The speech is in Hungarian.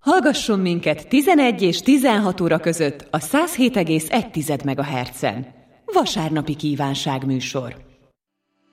Hallgasson minket 11 és 16 óra között a 107,1 MHz-en. Vasárnapi kívánságműsor.